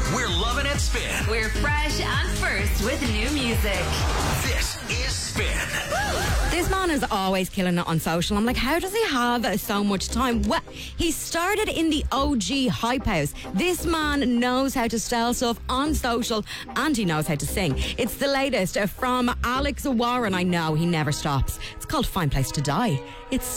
We're loving it, Spin. We're fresh and first with new music. This is Spin. This man is always killing it on social. I'm like, how does he have so much time? Well, he started in the OG Hype House. This man knows how to sell stuff on social and he knows how to sing. It's the latest from Alex Warren. I know he never stops. It's called Fine Place to Die. It's